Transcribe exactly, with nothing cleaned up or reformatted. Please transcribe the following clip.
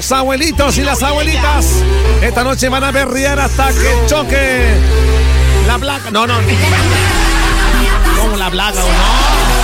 Los abuelitos y las abuelitas esta noche van a berrear hasta que choque la placa. No, no. ¿Cómo la placa? No.